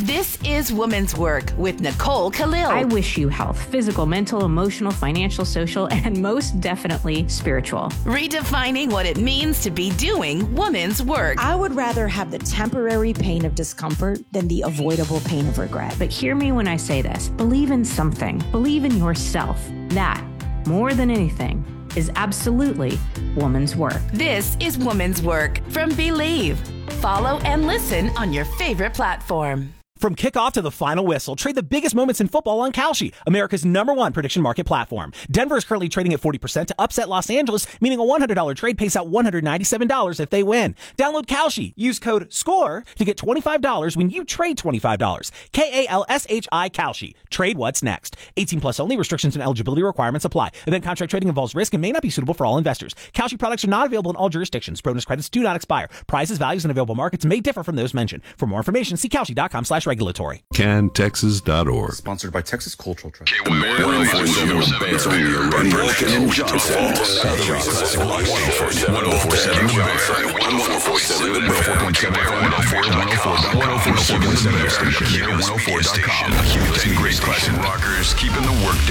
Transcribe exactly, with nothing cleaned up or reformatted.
This is Woman's Work with Nicole Khalil. I wish you health, physical, mental, emotional, financial, social, and most definitely spiritual. Redefining what it means to be doing woman's work. I would rather have the temporary pain of discomfort than the avoidable pain of regret. But hear me when I say this. Believe in something. Believe in yourself. That, more than anything, is absolutely woman's work. This is Woman's Work from Believe. Follow and listen on your favorite platform. From kickoff to the final whistle, trade the biggest moments in football on Kalshi, America's number one prediction market platform. Denver is currently trading at forty percent to upset Los Angeles, meaning a one hundred dollars trade pays out one hundred ninety-seven dollars if they win. Download Kalshi. Use code SCORE to get twenty-five dollars when you trade twenty-five dollars. K A L S H I Kalshi. Trade what's next. eighteen plus only. Restrictions and eligibility requirements apply. Event contract trading involves risk and may not be suitable for all investors. Kalshi products are not available in all jurisdictions. Bonus credits do not expire. Prices, values, and available markets may differ from those mentioned. For more information, see Kalshi.com slash regulatory. can texas dot org. Sponsored by Texas Cultural Trust. one oh four seven It's only a radio and Johnson. one oh four seven one oh four seven one oh four seven one oh four point seven one oh four one oh four one oh four seven one oh four dot com. Accumulating great classic rockers, keeping the workday